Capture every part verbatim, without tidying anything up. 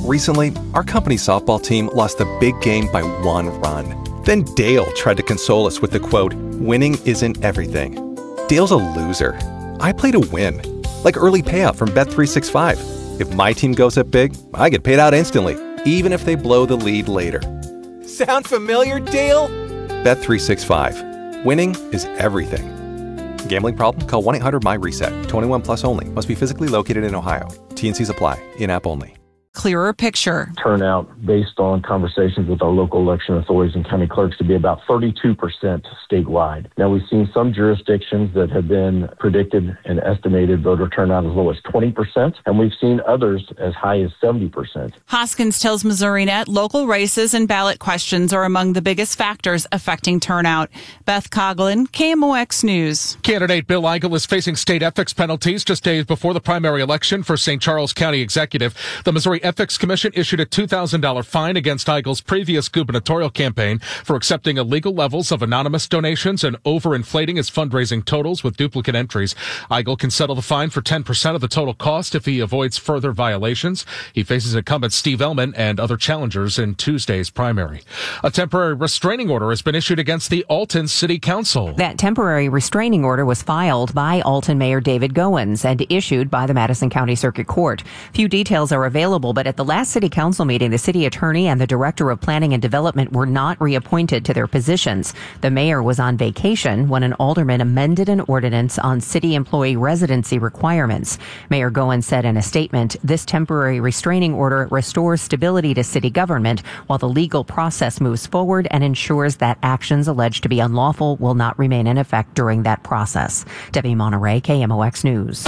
Recently, our company softball team lost a big game by one run. Then Dale tried to console us with the quote, "Winning isn't everything." Dale's a loser. I play to win, like early payout from Bet three sixty-five. If my team goes up big, I get paid out instantly, even if they blow the lead later. Sound familiar, Dale? Bet three sixty-five. Winning is everything. Gambling problem? Call one eight hundred M Y RESET. twenty-one plus only. Must be physically located in Ohio. T and Cs apply. In-app only. Clearer picture. Turnout based on conversations with our local election authorities and county clerks to be about thirty-two percent statewide. Now, we've seen some jurisdictions that have been predicted and estimated voter turnout as low as twenty percent, and we've seen others as high as seventy percent. Hoskins tells MissouriNet local races and ballot questions are among the biggest factors affecting turnout. Beth Coughlin, K M O X News. Candidate Bill Eigel is facing state ethics penalties just days before the primary election for Saint Charles County Executive. The Missouri Ethics Commission issued a two thousand dollars fine against Eigel's previous gubernatorial campaign for accepting illegal levels of anonymous donations and overinflating his fundraising totals with duplicate entries. Eigel can settle the fine for ten percent of the total cost if he avoids further violations. He faces incumbent Steve Ellman and other challengers in Tuesday's primary. A temporary restraining order has been issued against the Alton City Council. That temporary restraining order was filed by Alton Mayor David Goins and issued by the Madison County Circuit Court. Few details are available, but at the last city council meeting, the city attorney and the director of planning and development were not reappointed to their positions. The mayor was on vacation when an alderman amended an ordinance on city employee residency requirements. Mayor Goins said in a statement, this temporary restraining order restores stability to city government while the legal process moves forward and ensures that actions alleged to be unlawful will not remain in effect during that process. Debbie Monterey, K M O X News.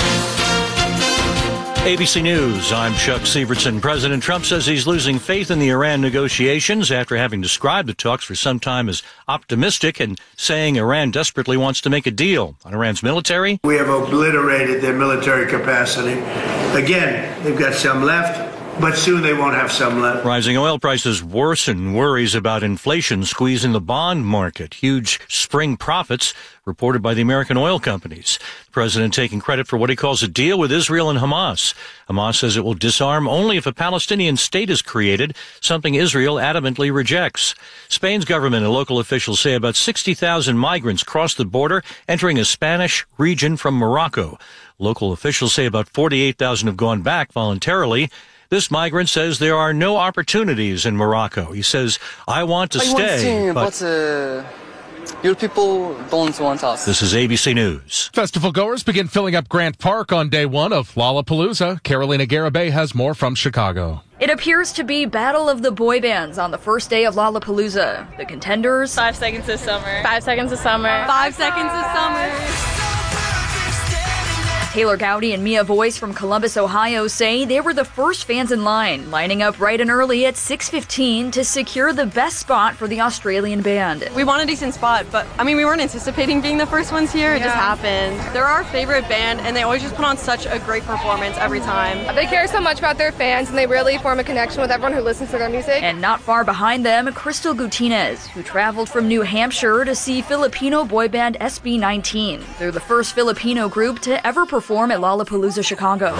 A B C News, I'm Chuck Severson. President Trump says he's losing faith in the Iran negotiations after having described the talks for some time as optimistic and saying Iran desperately wants to make a deal. On Iran's military, we have obliterated their military capacity. Again, they've got some left, but soon they won't have some left. Rising oil prices worsen worries about inflation squeezing the bond market. Huge spring profits reported by the American oil companies. The president taking credit for what he calls a deal with Israel and Hamas. Hamas says it will disarm only if a Palestinian state is created, something Israel adamantly rejects. Spain's government and local officials say about sixty thousand migrants crossed the border entering a Spanish region from Morocco. Local officials say about forty-eight thousand have gone back voluntarily. This migrant says there are no opportunities in Morocco. He says, I want to I stay, want to, but, but uh, your people don't want us. This is A B C News. Festival goers begin filling up Grant Park on day one of Lollapalooza. Carolina Garibay has more from Chicago. It appears to be Battle of the Boy Bands on the first day of Lollapalooza. The contenders... Five Seconds of Summer. Five Seconds of Summer. Five Seconds of Summer. Taylor Gowdy and Mia Voice from Columbus, Ohio say they were the first fans in line, lining up bright and early at six fifteen to secure the best spot for the Australian band. We want a decent spot, but I mean, we weren't anticipating being the first ones here. It yeah. just happened. They're our favorite band, and they always just put on such a great performance every time. They care so much about their fans, and they really form a connection with everyone who listens to their music. And not far behind them, Crystal Gutierrez, who traveled from New Hampshire to see Filipino boy band S B nineteen. They're the first Filipino group to ever perform at Lollapalooza Chicago.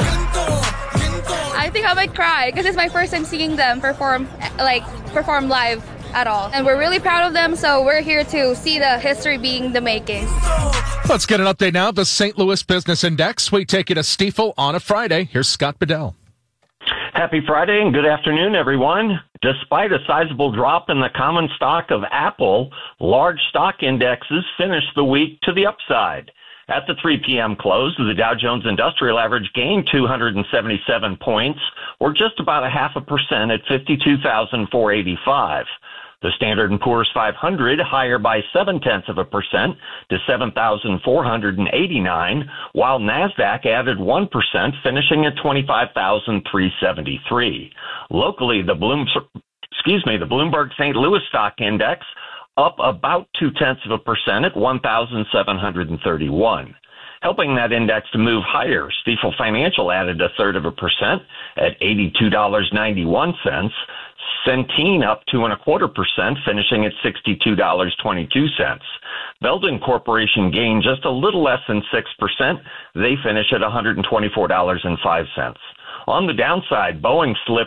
I think I might cry because it's my first time seeing them perform, like, perform live at all. And we're really proud of them, so we're here to see the history being the making. Let's get an update now of the Saint Louis Business Index. We take you to Stifel on a Friday. Here's Scott Bedell. Happy Friday and good afternoon, everyone. Despite a sizable drop in the common stock of Apple, large stock indexes finished the week to the upside. At the three p.m. close, the Dow Jones Industrial Average gained two hundred seventy-seven points, or just about a half a percent at fifty-two thousand four hundred eighty-five. The Standard and Poor's five hundred higher by seven-tenths of a percent to seven thousand four hundred eighty-nine, while NASDAQ added one percent, finishing at twenty-five thousand three hundred seventy-three. Locally, the Bloom, excuse me, the Bloomberg Saint Louis Stock Index up about two-tenths of a percent at one thousand seven hundred thirty-one. Helping that index to move higher, Stifel Financial added a third of a percent at eighty-two dollars and ninety-one cents. Centene up two and a quarter percent, finishing at sixty-two dollars and twenty-two cents. Belden Corporation gained just a little less than six percent. They finish at one hundred twenty-four dollars and five cents. On the downside, Boeing slipped